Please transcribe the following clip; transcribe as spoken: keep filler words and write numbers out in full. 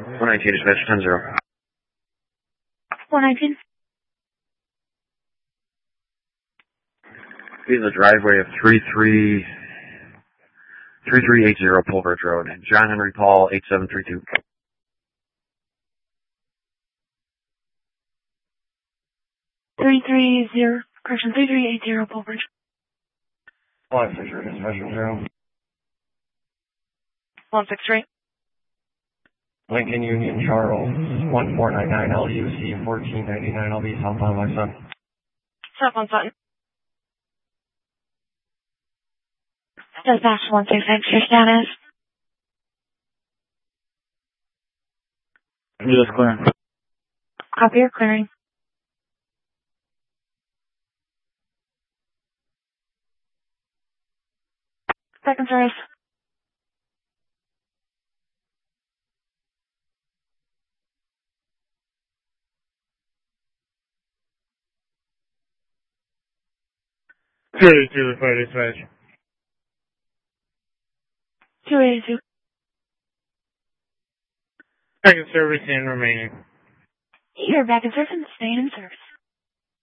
one nineteen, dispatch ten zero. one nineteen. Be in the driveway of three three three three eight zero Pulbridge Road, John Henry Paul eight seven three two. three three zero, correction, three three eight zero Pulbridge. one six three, dispatch zero. one six three. Lincoln Union Charles, one four nine nine L U C fourteen ninety-nine, I'll be southbound my son. Southbound Sutton. Dispatch one six six, your status. Just clear. Copy, you're clearing. Second service. two eighty-two, report dispatch. two eighty-two. Second service and remaining. You're back in service and staying in service.